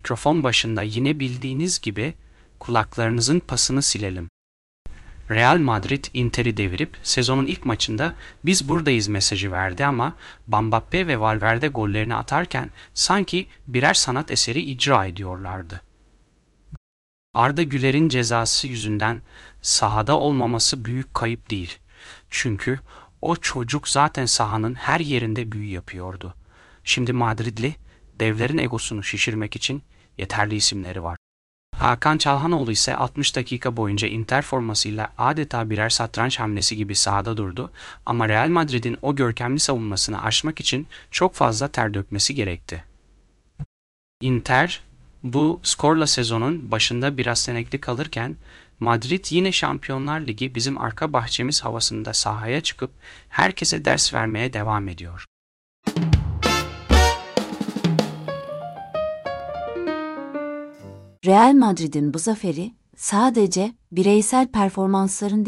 mikrofon başında yine bildiğiniz gibi kulaklarınızın pasını silelim. Real Madrid Inter'i devirip sezonun ilk maçında biz buradayız mesajı verdi ama Mbappe ve Valverde gollerini atarken sanki birer sanat eseri icra ediyorlardı. Arda Güler'in cezası yüzünden sahada olmaması büyük kayıp değil. Çünkü o çocuk zaten sahanın her yerinde büyü yapıyordu. Şimdi Madridli devlerin egosunu şişirmek için yeterli isimleri var. Hakan Çalhanoğlu ise 60 dakika boyunca Inter formasıyla adeta birer satranç hamlesi gibi sahada durdu ama Real Madrid'in o görkemli savunmasını aşmak için çok fazla ter dökmesi gerekti. Inter bu skorla sezonun başında biraz senekli kalırken Madrid yine Şampiyonlar Ligi bizim arka bahçemiz havasında sahaya çıkıp herkese ders vermeye devam ediyor. Real Madrid'in bu zaferi sadece bireysel performansların